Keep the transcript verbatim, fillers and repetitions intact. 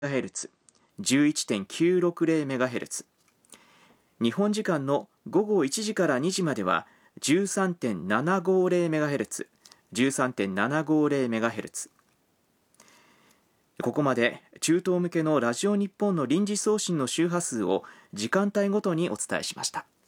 ヘルツ、じゅういちてんきゅうろくゼロメガヘルツ、日本時間の午後いちじからにじまでは じゅうさんてんななごゼロメガヘルツ、じゅうさんてんななごゼロメガヘルツ。ここまで中東向けのラジオ日本の臨時送信の周波数を時間帯ごとにお伝えしました。